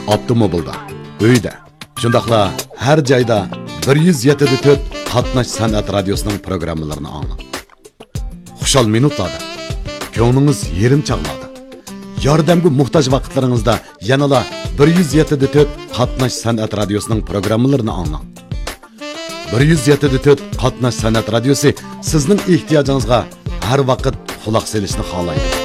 avtomobilda, uyda, shundaqla har joyda 107.4 Qatnash san'at radiosuning programmalarini anglang. Xushal minutlarda, ko'nglingiz yerim chaqnadi. Yordamga muhtoj vaqtlaringizda yanala 107.4 Qatnash san'at radiosuning programmalarini anglang. 107.4 Qatnash san'at radiosi sizning ehtiyojingizga har vaqt quloq solishni xohlaydi.